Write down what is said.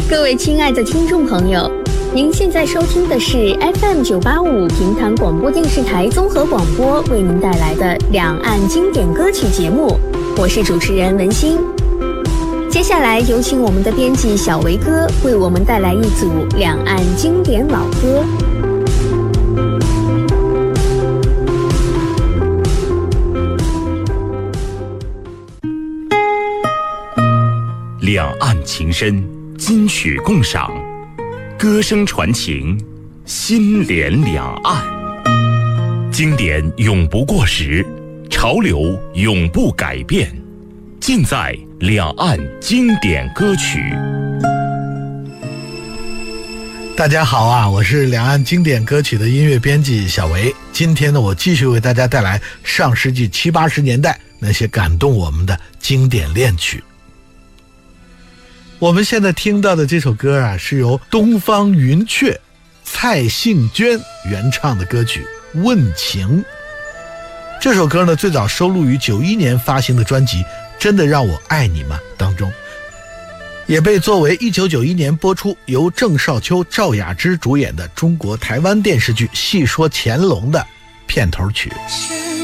各位亲爱的听众朋友，您现在收听的是 FM985 平潭广播电视台综合广播为您带来的两岸经典歌曲节目，我是主持人文心。接下来有请我们的编辑小维哥为我们带来一组两岸经典老歌。 两岸情深，金曲共赏，歌声传情，心连两岸。经典永不过时，潮流永不改变，尽在两岸经典歌曲。 大家好啊，我是两岸经典歌曲的音乐编辑小维。今天呢，我继续为大家带来上世纪70、80年代那些感动我们的经典恋曲。我们现在听到的这首歌啊，是由东方云雀蔡幸娟原唱的歌曲《问情》。这首歌呢，最早收录于91年发行的专辑《真的让我爱你吗》当中，也被作为1991年播出由郑少秋、赵雅芝主演的中国台湾电视剧《戏说乾隆》的片头曲。